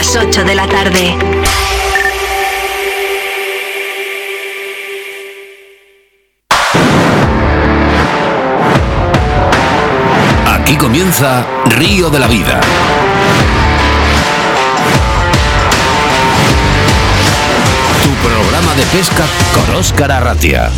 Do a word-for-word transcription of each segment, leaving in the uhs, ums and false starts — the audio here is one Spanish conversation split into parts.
las ocho de la tarde. Aquí comienza Río de la Vida. Tu programa de pesca con Óscar Arratia.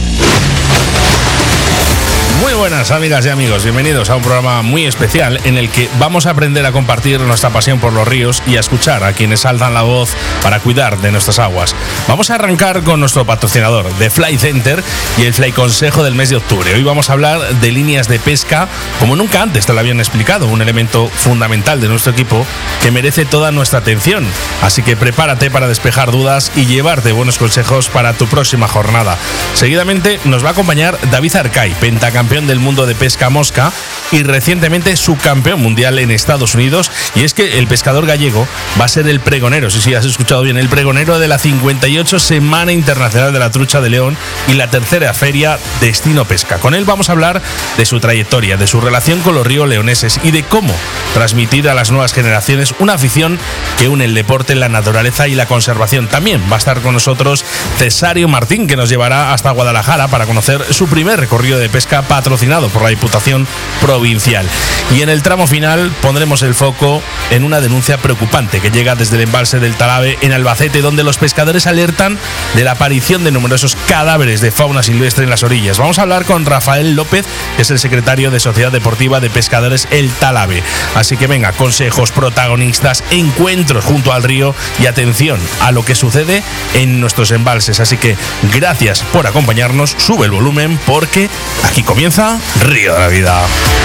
Muy buenas amigas y amigos, bienvenidos a un programa muy especial en el que vamos a aprender a compartir nuestra pasión por los ríos y a escuchar a quienes alzan la voz para cuidar de nuestras aguas. Vamos a arrancar con nuestro patrocinador, The Fly Center, y el Fly Consejo del mes de octubre. Hoy vamos a hablar de líneas de pesca como nunca antes te lo habían explicado, un elemento fundamental de nuestro equipo que merece toda nuestra atención. Así que prepárate para despejar dudas y llevarte buenos consejos para tu próxima jornada. Seguidamente nos va a acompañar David Arcay, pentacampeón del mundo de pesca mosca y recientemente subcampeón mundial en Estados Unidos. Y es que el pescador gallego va a ser el pregonero, sí, sí, has escuchado bien, el pregonero de la cincuenta y ocho Semana Internacional de la Trucha de León y la tercera feria Destino Pesca. Con él vamos a hablar de su trayectoria, de su relación con los ríos leoneses y de cómo transmitir a las nuevas generaciones una afición que une el deporte, la naturaleza y la conservación. También va a estar con nosotros Cesario Martín, que nos llevará hasta Guadalajara para conocer su primer recorrido de pesca patrocinado por la Diputación Provincial. Y en el tramo final pondremos el foco en una denuncia preocupante que llega desde el embalse del Talabe en Albacete, donde los pescadores alertan de la aparición de numerosos cadáveres de fauna silvestre en las orillas. Vamos a hablar con Rafael López, que es el secretario de Sociedad Deportiva de Pescadores El Talabe. Así que venga, consejos, protagonistas, encuentros junto al río y atención a lo que sucede en nuestros embalses. Así que gracias por acompañarnos, sube el volumen porque aquí comienza Río de la Vida.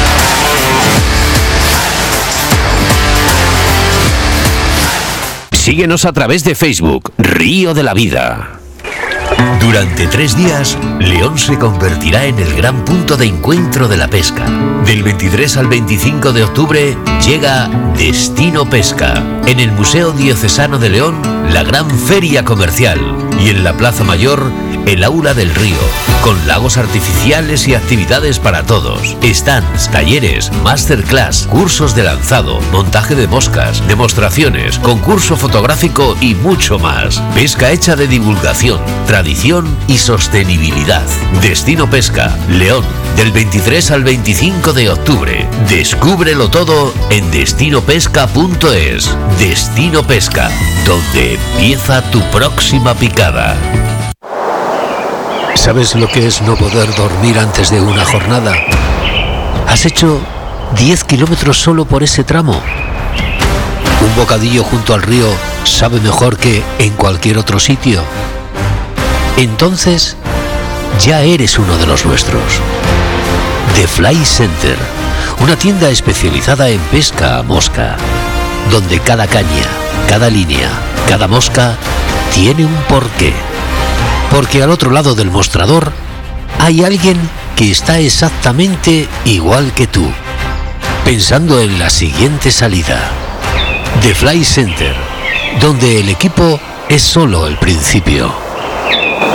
Síguenos a través de Facebook, Río de la Vida. Durante tres días, León se convertirá en el gran punto de encuentro de la pesca. Del veintitrés al veinticinco de octubre llega Destino Pesca. En el Museo Diocesano de León, la gran feria comercial. Y en la Plaza Mayor, el Aula del Río, con lagos artificiales y actividades para todos. Stands, talleres, masterclass, cursos de lanzado, montaje de moscas, demostraciones, concurso fotográfico y mucho más. Pesca hecha de divulgación, tradición y sostenibilidad. Destino Pesca, León, del veintitrés al veinticinco de octubre. Descúbrelo todo en destino pesca punto es. Destino Pesca, donde empieza tu próxima picada. ¿Sabes lo que es no poder dormir antes de una jornada? ¿Has hecho diez kilómetros solo por ese tramo? ¿Un bocadillo junto al río sabe mejor que en cualquier otro sitio? Entonces, ya eres uno de los nuestros. The Fly Center, una tienda especializada en pesca a mosca, donde cada caña, cada línea, cada mosca tiene un porqué. Porque al otro lado del mostrador hay alguien que está exactamente igual que tú, pensando en la siguiente salida. The Fly Center, donde el equipo es solo el principio.